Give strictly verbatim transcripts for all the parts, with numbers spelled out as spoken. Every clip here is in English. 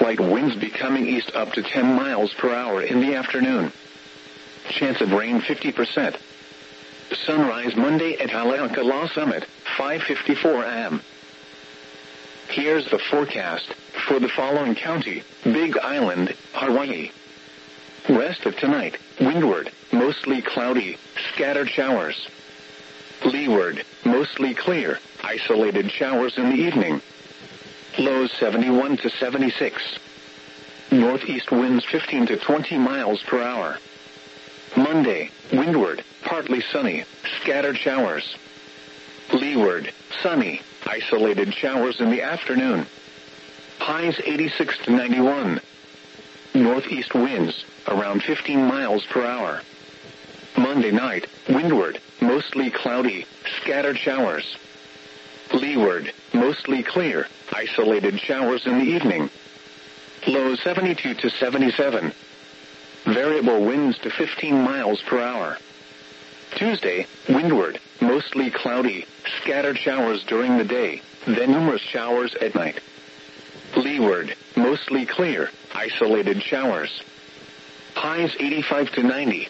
light winds becoming east up to ten miles per hour in the afternoon. Chance of rain fifty percent. Sunrise Monday at Haleakala Summit, five fifty-four a m Here's the forecast for the following county: Big Island, Hawaii. Rest of tonight, windward, mostly cloudy, scattered showers. Leeward, mostly clear, isolated showers in the evening. Lows seventy-one to seventy-six. Northeast winds fifteen to twenty miles per hour. Monday, windward, partly sunny, scattered showers. Leeward, sunny, isolated showers in the afternoon. Highs eighty-six to ninety-one. Northeast winds, around fifteen miles per hour. Monday night, windward, mostly cloudy, scattered showers. Leeward, mostly clear, isolated showers in the evening. Lows seventy-two to seventy-seven. Variable winds to fifteen miles per hour. Tuesday, windward, mostly cloudy, scattered showers during the day, then numerous showers at night. Leeward, mostly clear, isolated showers. Highs eighty-five to ninety.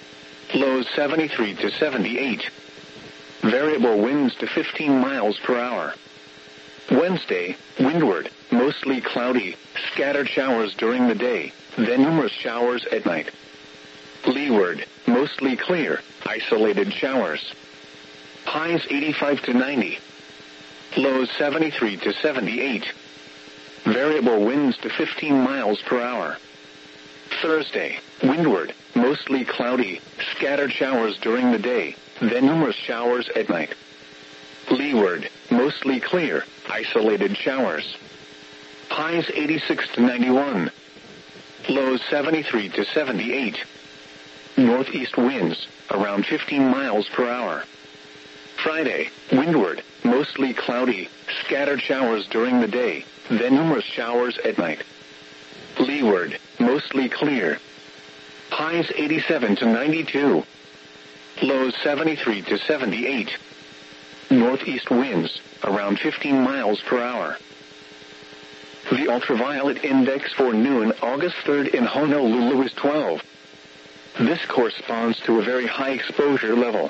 Lows seventy-three to seventy-eight. Variable winds to fifteen miles per hour. Wednesday, windward, mostly cloudy, scattered showers during the day, then numerous showers at night. Leeward, mostly clear, isolated showers. Highs eighty-five to ninety. Lows seventy-three to seventy-eight. Variable winds to fifteen miles per hour. Thursday, windward, mostly cloudy, scattered showers during the day, then numerous showers at night. Leeward, mostly clear, isolated showers. Highs eighty-six to ninety-one. Lows seventy-three to seventy-eight. Northeast winds, around fifteen miles per hour. Friday, windward, mostly cloudy, scattered showers during the day, then numerous showers at night. Leeward, mostly clear. Highs eighty-seven to ninety-two. Lows seventy-three to seventy-eight. Northeast winds, around fifteen miles per hour. The ultraviolet index for noon August third in Honolulu is twelve. This corresponds to a very high exposure level.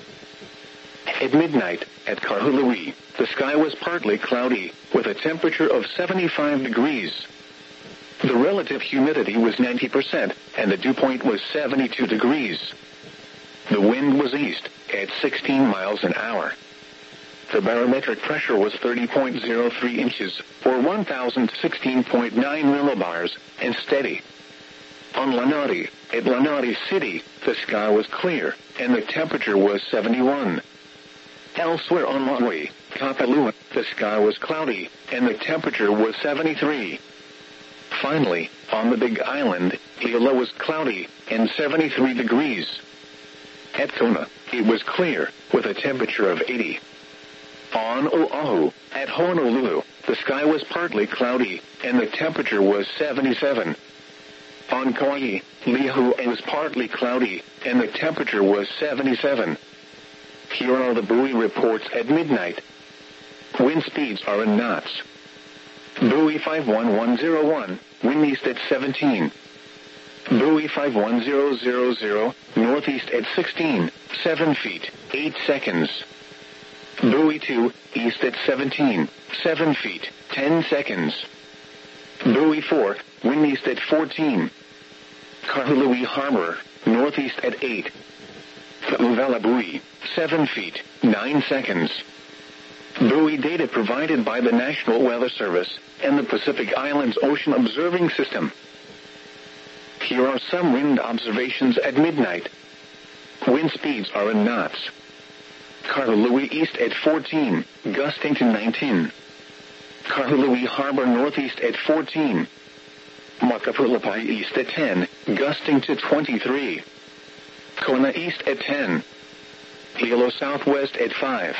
At midnight, at Kahului, the sky was partly cloudy, with a temperature of seventy-five degrees. The relative humidity was ninety percent, and the dew point was seventy-two degrees. The wind was east, at sixteen miles an hour. The barometric pressure was thirty point zero three inches, or one thousand sixteen point nine millibars, and steady. On Lanai, at Lanai City, the sky was clear, and the temperature was seventy-one. Elsewhere on Maui, Kapalua, the sky was cloudy, and the temperature was seventy-three. Finally, on the Big Island, Hilo was cloudy, and seventy-three degrees. At Kona, it was clear, with a temperature of eighty. On Oahu, at Honolulu, the sky was partly cloudy, and the temperature was seventy-seven. On Kauai, Lihue was partly cloudy, and the temperature was seventy-seven. Here are the buoy reports at midnight. Wind speeds are in knots. Buoy five one one zero one, wind east at seventeen. Buoy five one zero zero zero, northeast at sixteen, seven feet, eight seconds. Buoy two, east at seventeen, seven feet, ten seconds. Buoy four, wind east at fourteen. Kahului Harbor, northeast at eight. Ka'uvela buoy, seven feet, nine seconds. Buoy data provided by the National Weather Service and the Pacific Islands Ocean Observing System. Here are some wind observations at midnight. Wind speeds are in knots. Kahului east at fourteen, gusting to nineteen. Kahului Harbor northeast at fourteen. Makapulapai east at ten, gusting to twenty-three. Kona east at ten. Hilo southwest at five.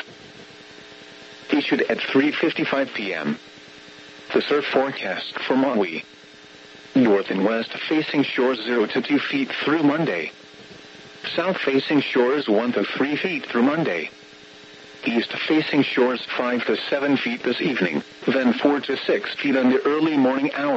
Issued at three fifty-five p m The surf forecast for Maui. North and west facing shores zero to two feet through Monday. South facing shores one to three feet through Monday. East facing shores five to seven feet this evening, then four to six feet in the early morning hours.